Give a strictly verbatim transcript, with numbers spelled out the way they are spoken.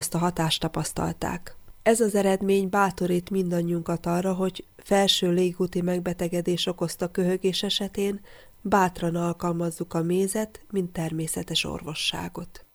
ezt a hatást tapasztalták. Ez az eredmény bátorít mindannyiunkat arra, hogy felső légúti megbetegedés okozta köhögés esetén bátran alkalmazzuk a mézet, mint természetes orvosságot.